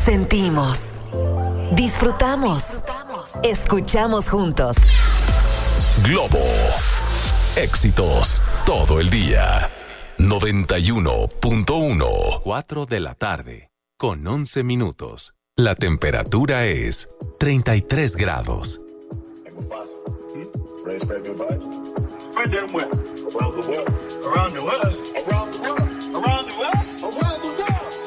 Sentimos, disfrutamos, escuchamos juntos. Globo. Éxitos todo el día. 91.1. 4 de la tarde, con 11 minutos. La temperatura es 33 grados. Around the world.